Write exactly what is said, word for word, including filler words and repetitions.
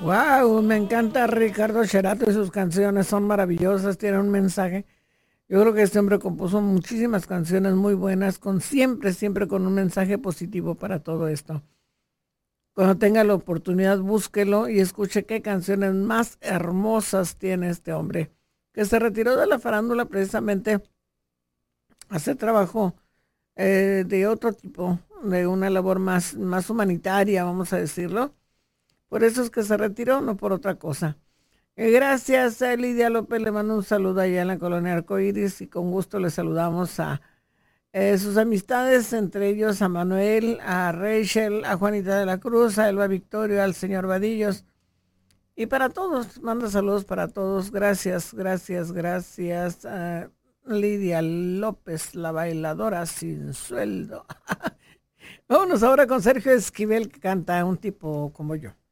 Wow, me encanta Ricardo Sherato y sus canciones son maravillosas, tienen un mensaje. Yo creo que este hombre compuso muchísimas canciones muy buenas, con siempre, siempre con un mensaje positivo para todo esto. Cuando tenga la oportunidad, búsquelo y escuche qué canciones más hermosas tiene este hombre, que se retiró de la farándula precisamente a hacer trabajo eh, de otro tipo, de una labor más, más humanitaria, vamos a decirlo. Por eso es que se retiró, no por otra cosa. Eh, Gracias a Lidia López, le mando un saludo allá en la colonia Arcoíris y con gusto le saludamos a eh, sus amistades, entre ellos a Manuel, a Rachel, a Juanita de la Cruz, a Elba Victorio, al señor Vadillos y para todos, manda saludos para todos. Gracias, gracias, gracias a Lidia López, la bailadora sin sueldo. Vámonos ahora con Sergio Esquivel que canta un tipo como yo.